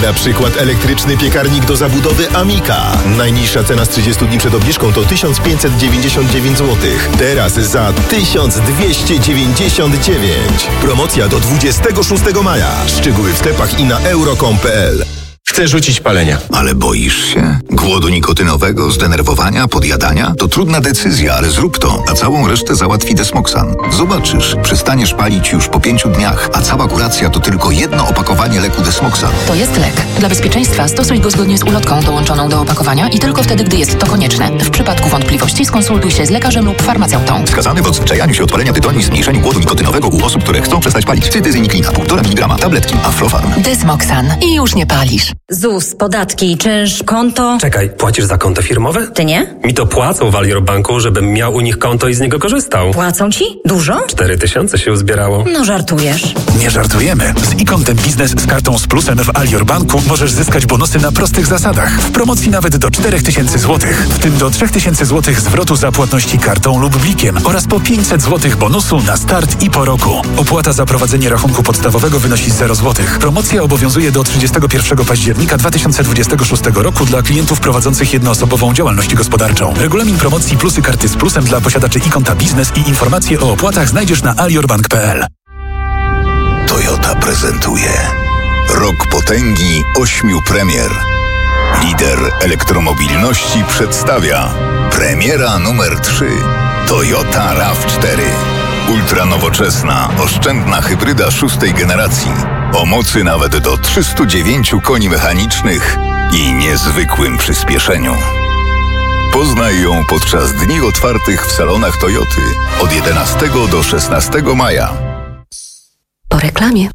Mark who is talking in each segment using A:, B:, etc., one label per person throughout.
A: Na przykład elektryczny piekarnik do zabudowy Amika. Najniższa cena z 30 dni przed obniżką to 1599 zł. Teraz za 1299. Promocja do 26 maja. Szczegóły w sklepach i na euro.com.pl.
B: Chcę rzucić palenia.
C: Ale boisz się? Głodu nikotynowego, zdenerwowania, podjadania? To trudna decyzja, ale zrób to, a całą resztę załatwi Desmoxan. Zobaczysz, przestaniesz palić już po 5 dniach, a cała kuracja to tylko jedno opakowanie leku Desmoxan.
D: To jest lek. Dla bezpieczeństwa stosuj go zgodnie z ulotką dołączoną do opakowania i tylko wtedy, gdy jest to konieczne. W przypadku wątpliwości skonsultuj się z lekarzem lub farmaceutą.
C: Wskazany w odzwyczajaniu się od palenia tytoniu i zmniejszeniu głodu nikotynowego u osób, które chcą przestać palić. Cytyzyniklina, 1,5 mg, tabletki, Aflofarm.
D: Desmoxan. I już nie palisz.
E: ZUS, podatki, czynsz, konto.
F: Czekaj, płacisz za konto firmowe?
E: Ty nie?
F: Mi to płacą w Alior Banku, żebym miał u nich konto i z niego korzystał.
E: Płacą ci? Dużo?
F: 4000 się uzbierało.
E: No żartujesz.
G: Nie żartujemy. Z e-Kontem Biznes z kartą z plusem w Alior Banku możesz zyskać bonusy na prostych zasadach. W promocji nawet do 4000 zł. W tym do 3000 zł zwrotu za płatności kartą lub blikiem oraz po 500 zł bonusu na start i po roku. Opłata za prowadzenie rachunku podstawowego wynosi 0 zł. Promocja obowiązuje do 31 października 2026 roku dla klientów prowadzących jednoosobową działalność gospodarczą. Regulamin promocji plusy karty z plusem dla posiadaczy e-Konta Biznes i informacje o opłatach znajdziesz na aliorbank.pl.
C: Toyota prezentuje Rok Potęgi 8 premier. Lider elektromobilności przedstawia premiera numer 3 Toyota RAV4. Ultranowoczesna, oszczędna hybryda 6. generacji o mocy nawet do 309 koni mechanicznych i niezwykłym przyspieszeniu. Poznaj ją podczas dni otwartych w salonach Toyoty od 11 do 16 maja.
D: Po reklamie.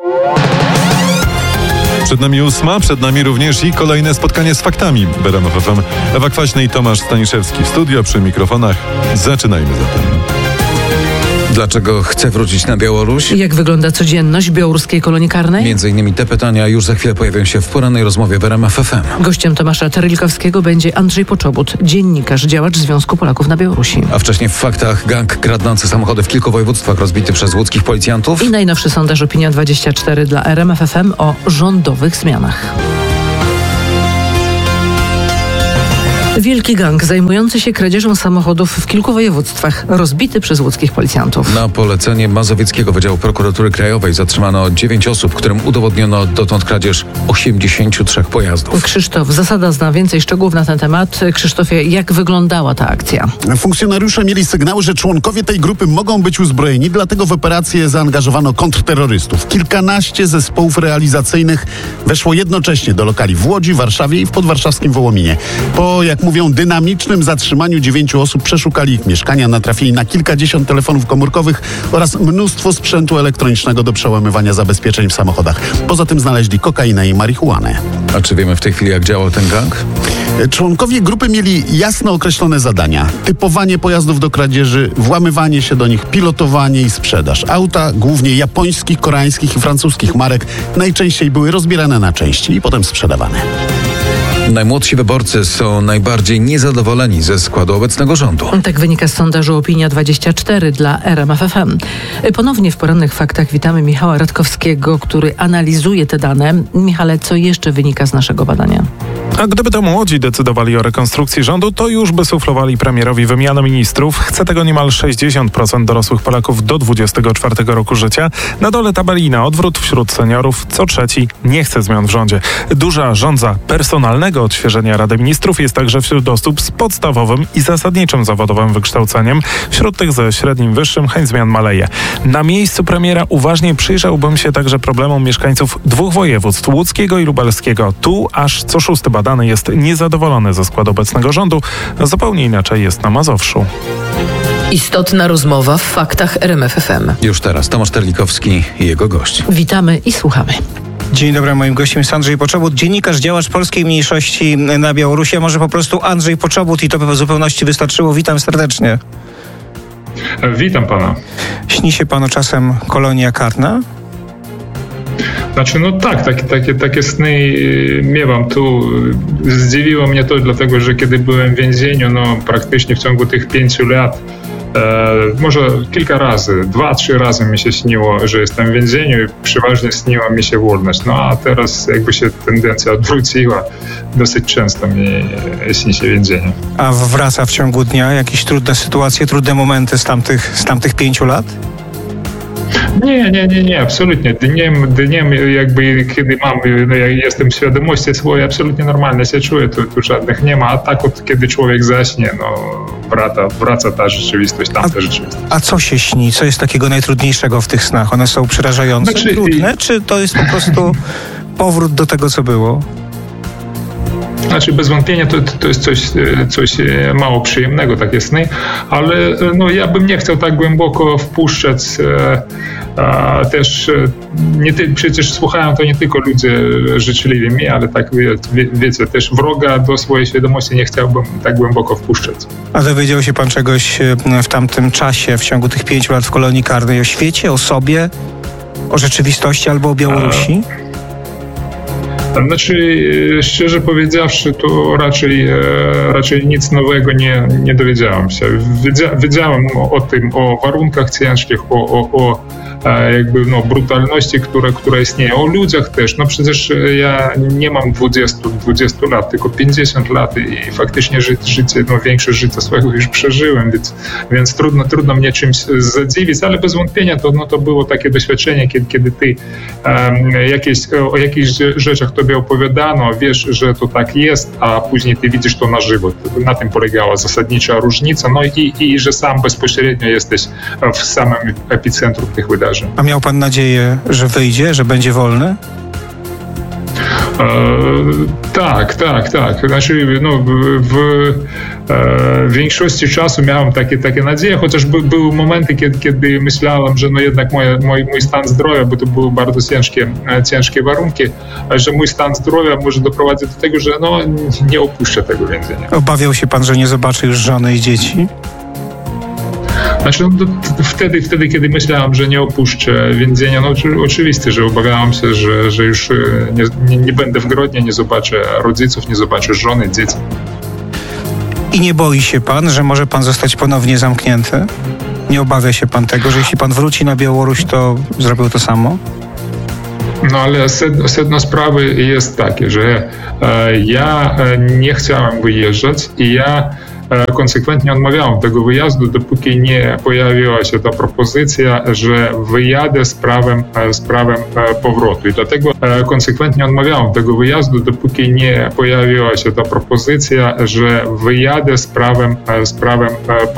H: Przed nami 8, przed nami również i kolejne spotkanie z faktami w RMF FM. Ewa Kwaśny i Tomasz Staniszewski w studio przy mikrofonach. Zaczynajmy zatem.
I: Dlaczego chce wrócić na Białoruś?
J: Jak wygląda codzienność białoruskiej kolonii karnej?
I: Między innymi te pytania już za chwilę pojawią się w porannej rozmowie w RMF FM.
J: Gościem Tomasza Terylikowskiego będzie Andrzej Poczobut, dziennikarz, działacz Związku Polaków na Białorusi.
I: A wcześniej w faktach gang kradnący samochody w kilku województwach rozbity przez łódzkich policjantów.
J: I najnowszy sondaż Opinia24 dla RMF FM o rządowych zmianach. Wielki gang zajmujący się kradzieżą samochodów w kilku województwach, rozbity przez łódzkich policjantów.
I: Na polecenie Mazowieckiego Wydziału Prokuratury Krajowej zatrzymano 9 osób, którym udowodniono dotąd kradzież 83 pojazdów.
J: Krzysztof Zasada zna więcej szczegółów na ten temat. Krzysztofie, jak wyglądała ta akcja?
K: Funkcjonariusze mieli sygnały, że członkowie tej grupy mogą być uzbrojeni, dlatego w operację zaangażowano kontrterrorystów. Kilkanaście zespołów realizacyjnych weszło jednocześnie do lokali w Łodzi, Warszawie i w podwarszawskim Wołominie. Po, jak mówią, dynamicznym zatrzymaniu 9 osób przeszukali ich mieszkania, natrafili na kilkadziesiąt telefonów komórkowych oraz mnóstwo sprzętu elektronicznego do przełamywania zabezpieczeń w samochodach. Poza tym znaleźli kokainę i marihuanę.
I: A czy wiemy w tej chwili, jak działał ten gang?
K: Członkowie grupy mieli jasno określone zadania. Typowanie pojazdów do kradzieży, włamywanie się do nich, pilotowanie i sprzedaż. Auta, głównie japońskich, koreańskich i francuskich marek, najczęściej były rozbierane na części i potem sprzedawane.
I: Najmłodsi wyborcy są najbardziej niezadowoleni ze składu obecnego rządu.
J: Tak wynika z sondażu Opinia24 dla RMF FM. Ponownie w porannych faktach witamy Michała Radkowskiego, który analizuje te dane. Michale, co jeszcze wynika z naszego badania?
L: A gdyby to młodzi decydowali o rekonstrukcji rządu, to już by suflowali premierowi wymianę ministrów. Chce tego niemal 60% dorosłych Polaków do 24 roku życia. Na dole tabeli na odwrót wśród seniorów co trzeci nie chce zmian w rządzie. Duża żądza personalnego odświeżenia Rady Ministrów jest także wśród osób z podstawowym i zasadniczym zawodowym wykształceniem. Wśród tych ze średnim wyższym chęć zmian maleje. Na miejscu premiera uważnie przyjrzałbym się także problemom mieszkańców dwóch województw, łódzkiego i lubelskiego. Tu aż co szósty badany jest niezadowolony ze składu obecnego rządu. Zupełnie inaczej jest na Mazowszu.
D: Istotna rozmowa w faktach RMF FM.
I: Już teraz Tomasz Terylikowski i jego gość.
J: Witamy i słuchamy.
M: Dzień dobry, moim gościem jest Andrzej Poczobut, dziennikarz, działacz polskiej mniejszości na Białorusi, a może po prostu Andrzej Poczobut i to by w zupełności wystarczyło. Witam serdecznie.
N: Witam pana.
M: Śni się panu czasem kolonia karna?
N: Znaczy, no tak, takie sny miewam tu. Zdziwiło mnie to dlatego, że kiedy byłem w więzieniu, no praktycznie w ciągu tych 5 lat może kilka razy, 2-3 razy mi się śniło, że jestem w więzieniu i przeważnie śniła mi się wolność. No a teraz jakby się tendencja odwróciła, dosyć często mi śni się więzienie.
M: A wraca w ciągu dnia jakieś trudne sytuacje, trudne momenty z tamtych 5 lat?
N: Nie, absolutnie. Dniem jakby kiedy jestem w świadomości swojej, absolutnie normalnie się czuję, tu żadnych nie ma, a tak kiedy człowiek zaśnie, wraca ta rzeczywistość, tamta rzeczywistość.
M: A co się śni? Co jest takiego najtrudniejszego w tych snach? One są przerażające, trudne, czy to jest po prostu powrót do tego, co było?
N: Znaczy bez wątpienia to jest coś mało przyjemnego, takie sny, ale ja bym nie chciał tak głęboko wpuszczać. Też przecież słuchają to nie tylko ludzie życzliwi mi, ale tak wiecie, też wroga do swojej świadomości nie chciałbym tak głęboko wpuszczać.
M: A dowiedział się pan czegoś w tamtym czasie, w ciągu tych 5 lat w kolonii karnej o świecie, o sobie, o rzeczywistości albo o Białorusi?
N: Znaczy, szczerze powiedziawszy, to raczej nic nowego nie dowiedziałem się. Wiedziałem o warunkach ciężkich, o brutalności, która istnieje, o ludziach też. No przecież ja nie mam 20 lat, tylko 50 lat i faktycznie życie, większość życia swojego już przeżyłem, więc trudno mnie czymś zadziwić, ale bez wątpienia to było takie doświadczenie, kiedy ty o jakichś rzeczach tobie opowiadano, wiesz, że to tak jest, a później ty widzisz to na żywo. Na tym polegała zasadnicza różnica, i że sam bezpośrednio jesteś w samym epicentrum tych wydarzeń.
M: A miał pan nadzieję, że wyjdzie, że będzie wolny?
N: Tak. Znaczy, w większości czasu miałem takie nadzieje, chociaż były momenty, kiedy myślałem, że jednak mój stan zdrowia, bo to były bardzo ciężkie warunki, że mój stan zdrowia może doprowadzić do tego, że nie opuszczę tego więzienia.
M: Obawiał się pan, że nie zobaczy już żony i dzieci?
N: Znaczy, wtedy, kiedy myślałem, że nie opuszczę więzienia, oczywiście, że obawiałem się, że już nie będę w Grodnie, nie zobaczę rodziców, nie zobaczę żony, dzieci.
M: I nie boi się pan, że może pan zostać ponownie zamknięty? Nie obawia się pan tego, że jeśli pan wróci na Białoruś, to zrobił to samo?
N: Ale sedno sprawy jest takie, że ja nie chciałem wyjeżdżać i ja konsekwentnie odmawiałem tego wyjazdu, dopóki nie pojawiła się ta propozycja, że wyjadę z prawem powrotu. I dlatego konsekwentnie odmawiałem tego wyjazdu, dopóki nie pojawiła się ta propozycja, że wyjadę z prawem powrotu.